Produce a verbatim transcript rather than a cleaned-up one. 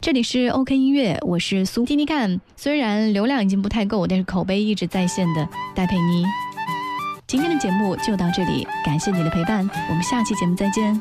这里是 OK 音乐，我是苏。听听看，虽然流量已经不太够，但是口碑一直在线的戴佩妮。今天的节目就到这里，感谢你的陪伴，我们下期节目再见。